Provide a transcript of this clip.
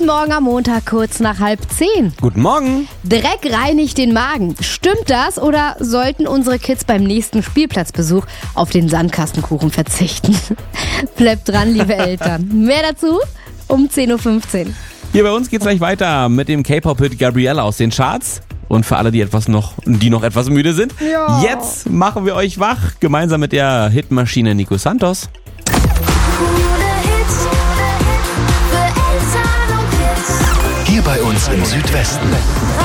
Guten Morgen am Montag, kurz nach 9:30. Guten Morgen. Dreck reinigt den Magen. Stimmt das oder sollten unsere Kids beim nächsten Spielplatzbesuch auf den Sandkastenkuchen verzichten? Bleibt dran, liebe Eltern. Mehr dazu um 10:15 Uhr. Hier bei uns geht's gleich weiter mit dem K-Pop-Hit Gabriella aus den Charts. Und für alle, die noch etwas müde sind, Jetzt machen wir euch wach, gemeinsam mit der Hitmaschine Nico Santos. Hier bei uns im Südwesten.